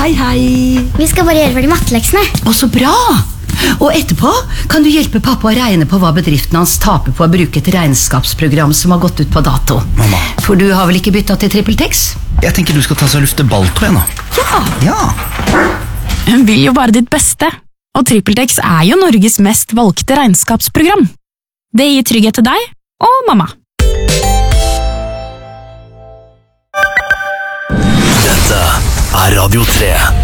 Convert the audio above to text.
hei. Vi skal bare gjøre ferdig matteleksene. Å, så bra! Og etterpå kan du hjelpe pappa å regne på hva bedriften hans taper på å bruke et regnskapsprogram som har gått ut på dato. Mamma. For du har vel ikke byttet til TrippelTex? Jeg tenker du skal ta seg og lufte balltå igjen, da. Ja. Hun vil jo bare ditt beste, og TrippelTex er jo Norges mest valgte regnskapsprogram. Det gir trygghet til deg og mamma. Dette er Radio 3.